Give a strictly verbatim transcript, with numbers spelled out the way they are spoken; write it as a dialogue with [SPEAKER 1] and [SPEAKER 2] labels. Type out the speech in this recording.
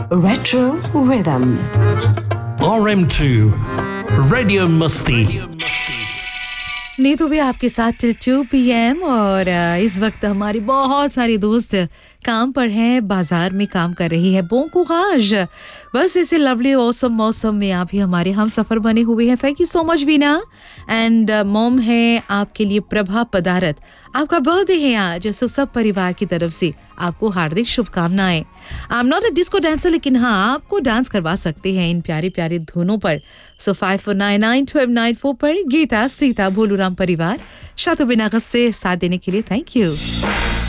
[SPEAKER 1] Retro Rhythm.
[SPEAKER 2] R M two Radio Musti.
[SPEAKER 3] Neetu भी आपके साथ टिल टू पी एम और इस वक्त हमारी बहुत सारी दोस्त काम पर हैं, बाजार में काम कर रही है। बों कुराज, बस इसे लवली ऑसम मौसम में आप ही हमारे हम सफ़र बने हुए हैं। Thank you so much Veena. And mom है आपके लिए प्रभा पदारत, आपका बर्थडे है आज, सो सब परिवार की तरफ से आपको हार्दिक शुभकामनाएं। I am not a disco dancer, लेकिन हाँ आपको डांस करवा सकते हैं इन प्यारी प्यारी धुनों पर। सो फाइव फोर नाइन नाइन ट्वेल्व नाइन फोर पर गीता सीता भोलूराम परिवार शातु बिना से साथ देने के लिए थैंक यू।